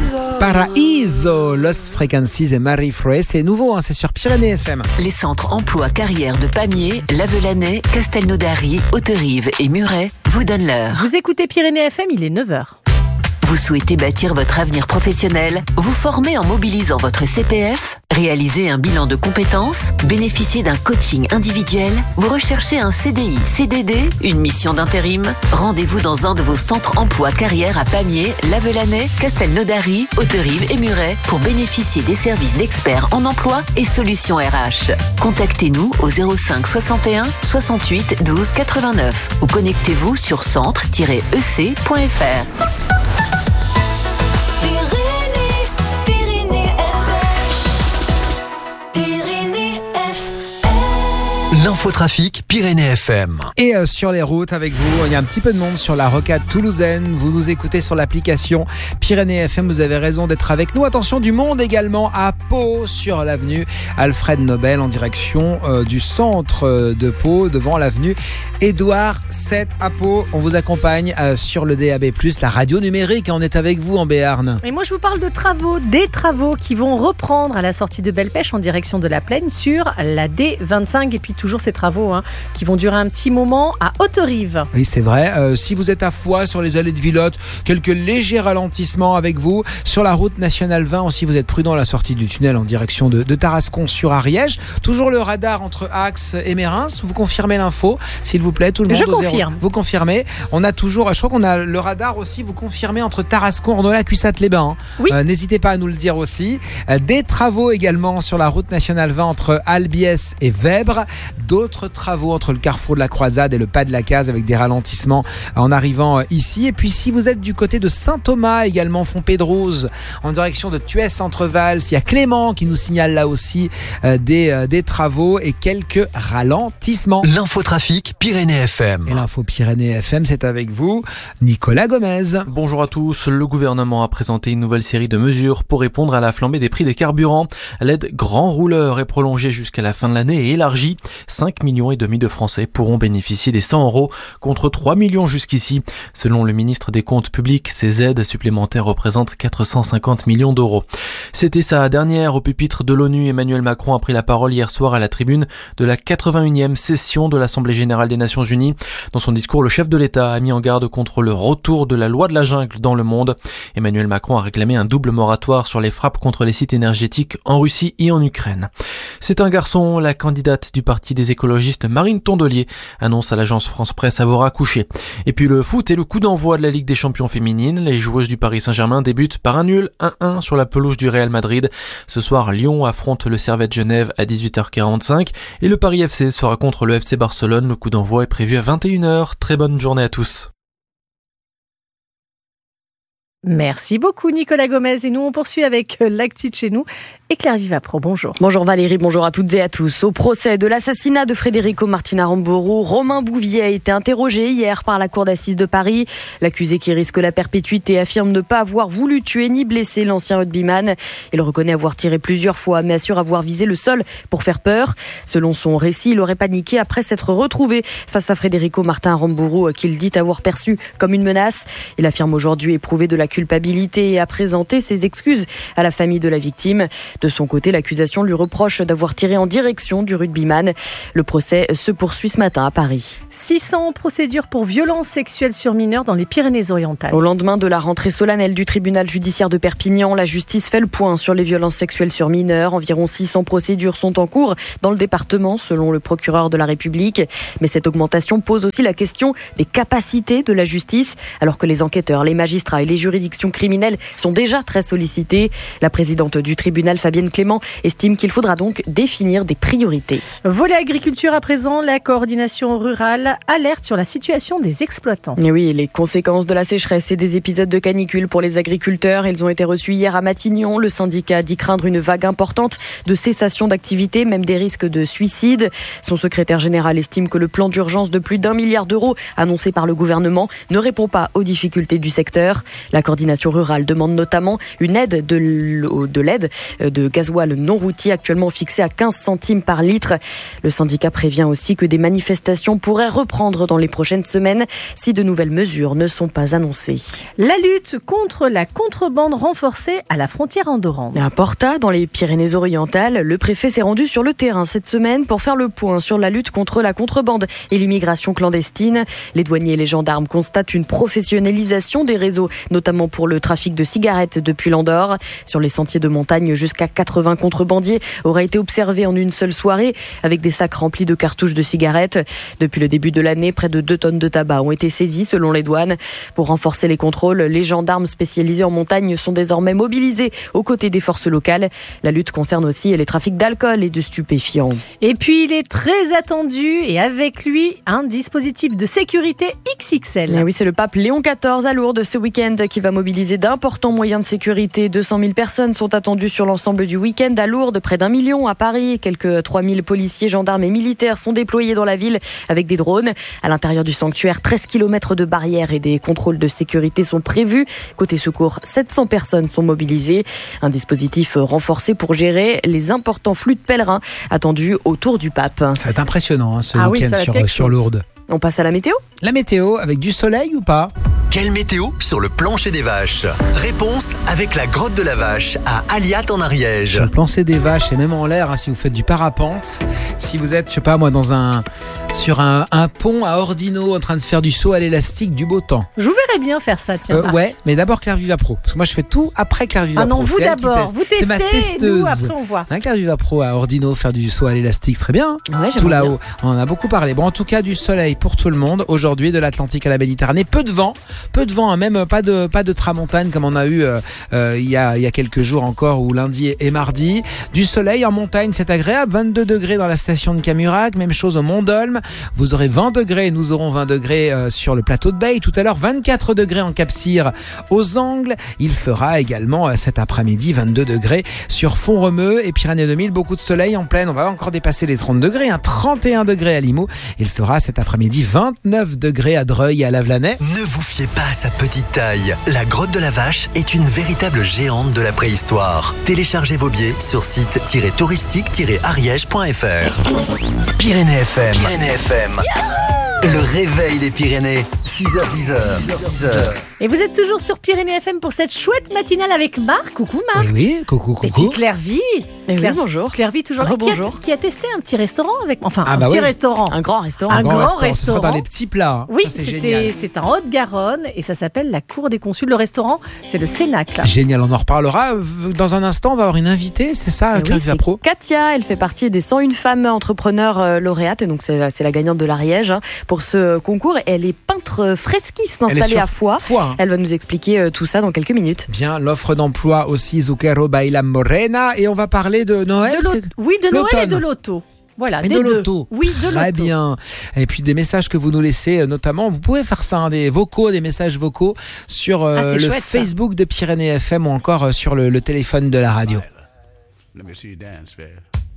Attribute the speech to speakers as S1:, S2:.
S1: Paraíso, Los Frequencies et Marie Frey. C'est nouveau, hein, c'est sur Pyrénées FM.
S2: Les centres emploi carrière de Pamiers, Lavelanet, Castelnaudary, Hauterive et Muret vous donnent l'heure.
S3: Vous écoutez Pyrénées FM, il est 9h.
S2: Vous souhaitez bâtir votre avenir professionnel, vous former en mobilisant votre CPF, réaliser un bilan de compétences, bénéficier d'un coaching individuel, vous recherchez un CDI, CDD, une mission d'intérim. Rendez-vous dans un de vos centres emploi carrière à Pamiers, Lavelanet, Castelnaudary, Hauterive et Muret pour bénéficier des services d'experts en emploi et solutions RH. Contactez-nous au 05 61 68 12 89 ou connectez-vous sur centre-ec.fr.
S4: L'infotrafic Pyrénées FM.
S1: Et sur les routes avec vous, il y a un petit peu de monde sur la rocade toulousaine. Vous nous écoutez sur l'application Pyrénées FM, vous avez raison d'être avec nous. Attention, du monde également à Pau sur l'avenue Alfred Nobel en direction du centre de Pau, devant l'avenue Édouard VII à Pau. On vous accompagne sur le DAB+, la radio numérique. On est avec vous en Béarn.
S3: Et moi je vous parle de travaux, des travaux qui vont reprendre à la sortie de Belpech en direction de la Plaine sur la D25 et puis toujours ces travaux qui vont durer un petit moment à Hauterive.
S1: Oui, c'est vrai. Si vous êtes à Foix sur les allées de Villotte, quelques légers ralentissements avec vous. Sur la route nationale 20 aussi, vous êtes prudent à la sortie du tunnel en direction de Tarascon sur Ariège. Toujours le radar entre Axe et Mérins. Vous confirmez l'info, s'il vous plaît, tout le monde.
S3: Je
S1: au
S3: confirme.
S1: 0. Vous confirmez. On a toujours, je crois qu'on a le radar aussi, vous confirmez entre Tarascon, Ornola, Cuissat-les-Bains.
S3: Oui.
S1: N'hésitez pas à nous le dire aussi. Des travaux également sur la route nationale 20 entre Albiès et Vèbres. D'autres travaux entre le carrefour de la Croisade et le pas de la Case avec des ralentissements en arrivant ici. Et puis si vous êtes du côté de Saint-Thomas également, Fontpédrouse en direction de Thuès-Entre-Vals, il y a Clément qui nous signale là aussi des travaux et quelques ralentissements.
S4: L'infotrafic Pyrénées FM.
S1: Et l'info Pyrénées FM, c'est avec vous, Nicolas Gomez.
S5: Bonjour à tous. Le gouvernement a présenté une nouvelle série de mesures pour répondre à la flambée des prix des carburants. L'aide grand rouleur est prolongée jusqu'à la fin de l'année et élargie. 5,5 millions de Français pourront bénéficier des 100 € contre 3 millions jusqu'ici. Selon le ministre des Comptes publics, ces aides supplémentaires représentent 450 millions d'euros. C'était sa dernière au pupitre de l'ONU. Emmanuel Macron a pris la parole hier soir à la tribune de la 81e session de l'Assemblée générale des Nations Unies. Dans son discours, le chef de l'État a mis en garde contre le retour de la loi de la jungle dans le monde. Emmanuel Macron a réclamé un double moratoire sur les frappes contre les sites énergétiques en Russie et en Ukraine. C'est un garçon, la candidate du Parti des écologistes Marine Tondelier annonce à l'agence France Presse avoir accouché. Et puis le foot et le coup d'envoi de la Ligue des Champions féminines. Les joueuses du Paris Saint-Germain débutent par un nul 1-1 sur la pelouse du Real Madrid. Ce soir, Lyon affronte le Servette Genève à 18h45 et le Paris FC sera contre le FC Barcelone. Le coup d'envoi est prévu à 21h. Très bonne journée à tous.
S3: Merci beaucoup Nicolas Gomez et nous on poursuit avec l'actu de chez nous et Claire Vivapro, bonjour.
S6: Bonjour Valérie, bonjour à toutes et à tous. Au procès de l'assassinat de Federico Martin Aramburu, Romain Bouvier a été interrogé hier par la cour d'assises de Paris. L'accusé qui risque la perpétuité affirme ne pas avoir voulu tuer ni blesser l'ancien rugbyman. Il reconnaît avoir tiré plusieurs fois mais assure avoir visé le sol pour faire peur. Selon son récit, il aurait paniqué après s'être retrouvé face à Federico Martin Aramburu qu'il dit avoir perçu comme une menace. Il affirme aujourd'hui éprouver de la culpabilité et a présenté ses excuses à la famille de la victime. De son côté, l'accusation lui reproche d'avoir tiré en direction du rugbyman. Le procès se poursuit ce matin à Paris.
S3: 600 procédures pour violences sexuelles sur mineurs dans les Pyrénées-Orientales.
S6: Au lendemain de la rentrée solennelle du tribunal judiciaire de Perpignan, la justice fait le point sur les violences sexuelles sur mineurs. Environ 600 procédures sont en cours dans le département, selon le procureur de la République. Mais cette augmentation pose aussi la question des capacités de la justice, alors que les enquêteurs, les magistrats et les juridictions criminelles sont déjà très sollicités. La présidente du tribunal, Fabienne Clément, estime qu'il faudra donc définir des priorités.
S3: Volet agriculture à présent, la coordination rurale alerte sur la situation des exploitants.
S6: Et oui, les conséquences de la sécheresse et des épisodes de canicule pour les agriculteurs, ils ont été reçus hier à Matignon. Le syndicat dit craindre une vague importante de cessation d'activité, même des risques de suicide. Son secrétaire général estime que le plan d'urgence de plus d'1 milliard d'euros annoncé par le gouvernement ne répond pas aux difficultés du secteur. La coordination rurale demande notamment une aide de l'aide de gasoil non routier actuellement fixée à 15 centimes par litre. Le syndicat prévient aussi que des manifestations pourraient reprendre dans les prochaines semaines si de nouvelles mesures ne sont pas annoncées.
S3: La lutte contre la contrebande renforcée à la frontière andorrane.
S6: À Porta, dans les Pyrénées-Orientales, le préfet s'est rendu sur le terrain cette semaine pour faire le point sur la lutte contre la contrebande et l'immigration clandestine. Les douaniers et les gendarmes constatent une professionnalisation des réseaux, notamment pour le trafic de cigarettes depuis l'Andorre. Sur les sentiers de montagne, jusqu'à 80 contrebandiers auraient été observés en une seule soirée avec des sacs remplis de cartouches de cigarettes. Depuis le début de l'année, près de 2 tonnes de tabac ont été saisies selon les douanes. Pour renforcer les contrôles, les gendarmes spécialisés en montagne sont désormais mobilisés aux côtés des forces locales. La lutte concerne aussi les trafics d'alcool et de stupéfiants.
S3: Et puis il est très attendu et avec lui un dispositif de sécurité XXL.
S6: Et oui, c'est le pape Léon XIV à Lourdes ce week-end qui va mobiliser d'importants moyens de sécurité. 200 000 personnes sont attendues sur l'ensemble du week-end à Lourdes, près d'1 million à Paris. Quelques 3 000 policiers, gendarmes et militaires sont déployés dans la ville avec des drones. À l'intérieur du sanctuaire, 13 km de barrières et des contrôles de sécurité sont prévus. Côté secours, 700 personnes sont mobilisées. Un dispositif renforcé pour gérer les importants flux de pèlerins attendus autour du pape.
S1: Ça va être impressionnant ce
S3: Ah oui,
S1: week-end
S3: ça va être
S1: sur Lourdes.
S6: On passe à la météo ?
S1: La météo, avec du soleil ou pas ?
S4: Quelle météo sur le plancher des vaches? Réponse avec la grotte de la vache à Aliat en Ariège.
S1: Sur le plancher des vaches et même en l'air, si vous faites du parapente, si vous êtes, je sais pas moi, sur un pont à Ordino en train de faire du saut à l'élastique, du beau temps.
S3: Je vous verrais bien faire ça, tiens.
S1: Ouais, mais d'abord Claire Vivapro. Parce que moi je fais tout après Claire Vivapro.
S3: Ah non, vous
S1: C'est elle qui
S3: d'abord,
S1: teste.
S3: vous testez,
S1: C'est ma testeuse.
S3: nous après on voit.
S1: Claire Vivapro à Ordino faire du saut à l'élastique, ce serait bien.
S6: Ouais,
S1: Tout là-haut, on en a beaucoup parlé. Bon, en tout cas, du soleil pour tout le monde. Aujourd'hui, de l'Atlantique à la Méditerranée, peu de vent, hein, même pas de tramontane comme on a eu il y a quelques jours encore, ou lundi et mardi. Du soleil en montagne, c'est agréable. 22 degrés dans la station de Camurac, même chose au Mont-Dolme. Vous aurez 20 degrés, nous aurons 20 degrés sur le plateau de Baye. Tout à l'heure, 24 degrés en Cap-Cyr aux Angles. Il fera également cet après-midi 22 degrés sur Font-Romeu et Pyrénées 2000. Beaucoup de soleil en pleine. On va encore dépasser les 30 degrés, 31 degrés à Limoux. Il fera cet après-midi 29 degrés à Dreuil et à Lavelanet.
S4: Ne vous fiez pas à sa petite taille. La grotte de la vache est une véritable géante de la préhistoire. Téléchargez vos billets sur site-touristique-ariège.fr. Pyrénées FM. Le réveil des Pyrénées, 6h-10h.
S3: Et vous êtes toujours sur Pyrénées FM pour cette chouette matinale avec Marc. Coucou Marc.
S1: Oui, coucou.
S3: Et puis Claire Vie.
S6: Bonjour.
S3: Claire Vie toujours là,
S6: Bonjour.
S3: qui a testé un petit restaurant avec... Enfin,
S1: Ah
S3: un
S1: bah
S3: petit
S1: oui.
S3: restaurant.
S6: Un grand restaurant.
S3: Un grand restaurant.
S1: Ce sera dans les petits plats.
S3: Oui,
S1: Ça, c'est génial.
S3: c'est en Haute-Garonne et ça s'appelle la Cour des Consuls. Le restaurant, c'est le Cénacle.
S1: Génial, on en reparlera. Dans un instant, on va avoir une invitée, c'est ça, Claire
S6: Oui, c'est
S1: Vivapro?
S6: Katia, elle fait partie des 101 femmes entrepreneurs lauréates et donc c'est la gagnante de l'Ariège pour ce concours. Elle est peintre fresquiste installée à Foix.
S1: Foix.
S6: Elle va nous expliquer tout ça dans quelques minutes.
S1: Bien, l'offre d'emploi aussi, Zucchero Baila Morena. Et on va parler de Noël.
S3: Oui, de Noël et
S1: l'automne.
S3: de l'auto. Voilà,
S1: Et
S3: des
S1: de
S3: deux.
S1: l'auto.
S3: Oui, de
S1: Très
S3: l'auto.
S1: bien. Et puis des messages que vous nous laissez, notamment, vous pouvez faire ça, des messages vocaux sur
S3: c'est
S1: le
S3: chouette, ça.
S1: Facebook de Pyrénées FM ou encore sur le téléphone de la radio.
S7: Let me see you dance, man.